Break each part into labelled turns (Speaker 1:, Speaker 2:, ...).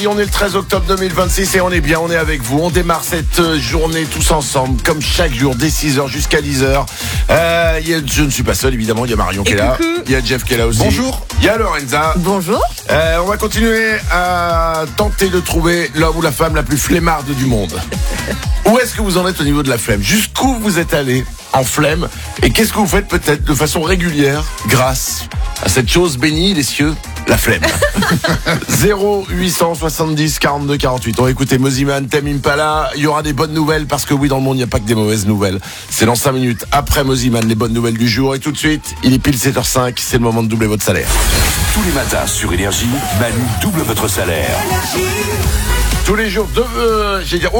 Speaker 1: Et on est le 13 octobre 2026 et on est bien, on est avec vous. On démarre cette journée tous ensemble, comme chaque jour, dès 6h jusqu'à 10h. Je ne suis pas seul, évidemment, il y a Marion qui est là. Il y a Jeff qui est là aussi.
Speaker 2: Bonjour.
Speaker 1: Il y a Lorenza.
Speaker 3: Bonjour.
Speaker 1: On va continuer à tenter de trouver l'homme ou la femme la plus flemmarde du monde. Où est-ce que vous en êtes au niveau de la flemme? Jusqu'où vous êtes allé en flemme? Et qu'est-ce que vous faites peut-être de façon régulière grâce à cette chose bénie des cieux, la flemme? 0870 42 48. On va écouter Mosiman, Tame Impala. Il y aura des bonnes nouvelles parce que oui, dans le monde, il n'y a pas que des mauvaises nouvelles. C'est dans 5 minutes après Mosiman, les bonnes nouvelles du jour. Et tout de suite, il est pile 7h05. C'est le moment de doubler votre salaire.
Speaker 4: Tous les matins sur Énergie, Manu double votre salaire.
Speaker 1: Tous les jours, j'allais dire,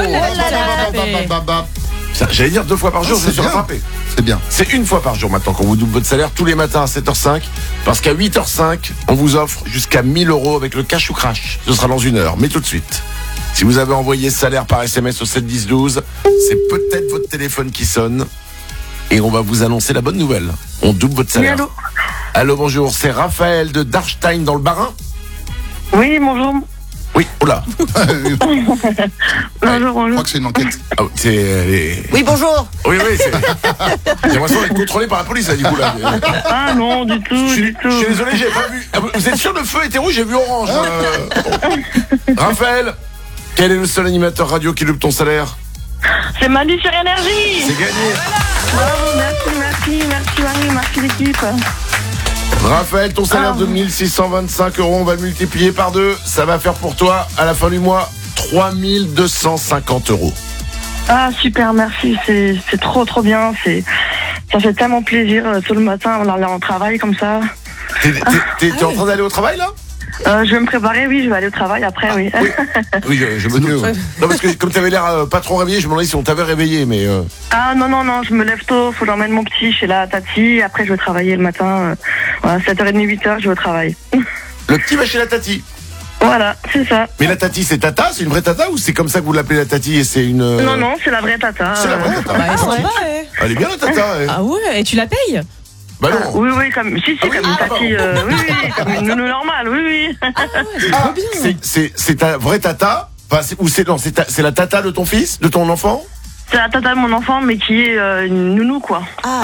Speaker 1: j'allais dire 2 fois par jour, je me suis rattrapé.
Speaker 2: C'est bien.
Speaker 1: C'est 1 fois par jour maintenant qu'on vous double votre salaire, tous les matins à 7h05, parce qu'à 8h05, on vous offre jusqu'à 1000 € avec le cash ou crash. Ce sera dans 1 heure, mais tout de suite. Si vous avez envoyé salaire par SMS au 7 10 12, c'est peut-être votre téléphone qui sonne, et on va vous annoncer la bonne nouvelle. On double votre salaire.
Speaker 5: Oui, allô.
Speaker 1: Allô, bonjour, c'est Raphaël de Darstein dans le Bas-Rhin.
Speaker 5: Oui, bonjour.
Speaker 1: Oui, oula.
Speaker 5: Bonjour,
Speaker 2: Je
Speaker 5: bonjour.
Speaker 2: crois que c'est une enquête.
Speaker 1: Ah, c'est...
Speaker 3: Oui, bonjour.
Speaker 1: Oui, c'est... J'ai l'impression d'être contrôlé par la police, là, du coup, là.
Speaker 5: Ah non, du tout, du
Speaker 1: Je suis
Speaker 5: tout.
Speaker 1: désolé, j'ai pas vu. Ah, vous êtes sûr, le feu était rouge, j'ai vu orange. Raphaël, quel est le seul animateur radio qui loupe ton salaire?
Speaker 5: C'est Manu sur Énergie.
Speaker 1: C'est gagné.
Speaker 5: Bravo, merci Manu, merci l'équipe.
Speaker 1: Raphaël, ton salaire de 1625 €, on va le multiplier par 2. Ça va faire pour toi, à la fin du mois, 3250 €.
Speaker 5: Ah super, merci, c'est trop bien, ça fait tellement plaisir tout le matin, on allait en travail comme ça.
Speaker 1: T'es en train d'aller au travail, là?
Speaker 5: Je vais me préparer, oui, je vais aller au travail après, oui.
Speaker 1: Oui, je me doute. Non, parce que comme t'avais l'air pas trop réveillé, je me demandais si on t'avait réveillé, mais...
Speaker 5: Ah non, je me lève tôt, faut que j'emmène mon petit chez la tati, après je vais travailler le matin, voilà, 7h30, 8h, je vais au travail.
Speaker 1: Le petit va chez la tati.
Speaker 5: Voilà, c'est ça.
Speaker 1: Mais la tati, c'est tata? C'est une vraie tata ou c'est comme ça que vous l'appelez la tati et c'est une...
Speaker 5: Non, c'est la vraie tata.
Speaker 1: C'est la vraie tata.
Speaker 6: Bah, elle est sympa,
Speaker 1: Elle est bien la tata,
Speaker 6: Ah ouais, et tu la payes?
Speaker 1: Bah non.
Speaker 5: Oui, comme une tati, oui, comme une nounou normale, oui.
Speaker 6: Ah ouais, c'est trop bien.
Speaker 1: C'est ta vraie tata? Enfin, c'est la tata de ton fils, de ton enfant?
Speaker 5: C'est la tata de mon enfant, mais qui est une nounou, quoi.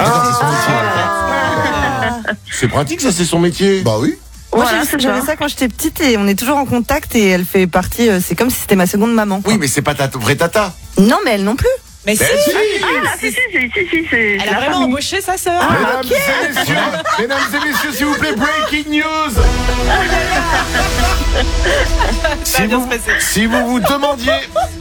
Speaker 1: C'est pratique, ça, c'est son métier.
Speaker 2: Bah oui.
Speaker 3: Moi,
Speaker 5: Voilà, c'est
Speaker 3: j'avais
Speaker 5: ça.
Speaker 3: ça quand j'étais petite et on est toujours en contact et elle fait partie, c'est comme si c'était ma seconde maman.
Speaker 1: Oui, mais c'est pas ta vraie tata.
Speaker 3: Non, mais elle non plus.
Speaker 6: Mais si,
Speaker 5: Ah, si, c'est
Speaker 6: elle a
Speaker 5: la
Speaker 6: vraiment
Speaker 5: famille.
Speaker 6: embauché sa sœur.
Speaker 1: Mesdames et messieurs, s'il vous plaît, breaking news.
Speaker 6: Ça va bien se passer.
Speaker 1: Si vous vous demandiez